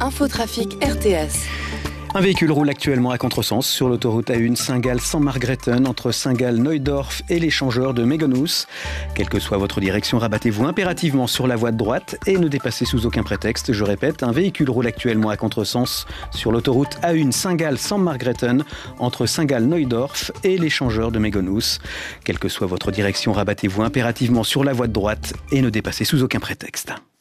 Infotrafic RTS. Un véhicule roule actuellement à contresens sur l'autoroute A1 Saint-Gall-Saint-Margrethen entre Saint-Gall-Neudorf et l'échangeur de Megonhus. Quelle que soit votre direction, rabattez-vous impérativement sur la voie de droite et ne dépassez sous aucun prétexte. Je répète, un véhicule roule actuellement à contresens sur l'autoroute A1 Saint-Gall-Saint-Margrethen entre Saint-Gall-Neudorf et l'échangeur de Megonhus. Quelle que soit votre direction, rabattez-vous impérativement sur la voie de droite et ne dépassez sous aucun prétexte.